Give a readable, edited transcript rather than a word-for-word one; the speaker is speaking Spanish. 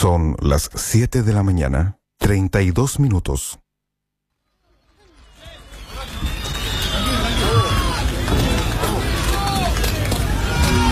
Son las 7 de la mañana, 32 minutos.